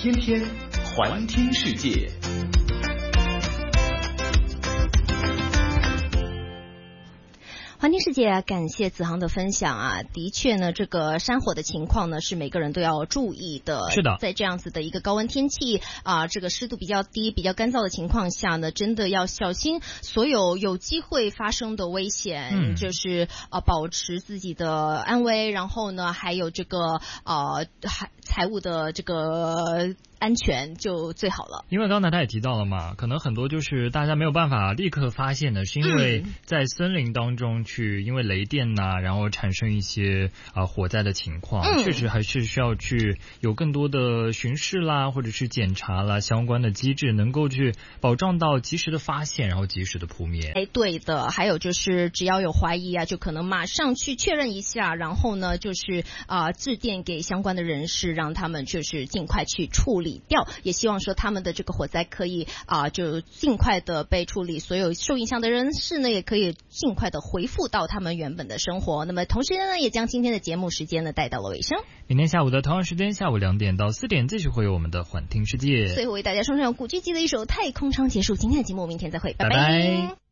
天天环听世界。 环听世界，感谢子航的分享啊！的确呢，这个山火的情况呢，是每个人都要注意的。 是的， 在这样子的一个高温天气啊，这个湿度比较低、比较干燥的情况下呢，真的要小心所有有机会发生的危险，就是保持自己的安危，然后呢，还有这个财务的这个安全就最好了。 因为刚才他也提到了嘛，可能很多就是大家没有办法立刻发现的，是因为在森林当中去因为雷电呐，然后产生一些火灾的情况，确实还是需要去有更多的巡视啦，或者是检查啦，相关的机制能够去保障到及时的发现，然后及时的扑灭。 对的。还有就是只要有怀疑啊，就可能马上去确认一下，然后呢就是致电给相关的人士，让他们就是尽快去处理掉，也希望说他们的这个火灾可以就尽快的被处理，所有受影响的人士呢也可以尽快的恢复到他们原本的生活。那么同时呢，也将今天的节目时间呢带到了尾声。 明天下午的同样时间，下午2点到4点继续会有我们的环听世界。 最后为大家送上古巨基的一首《太空舱》结束今天的节目，明天再会，拜拜。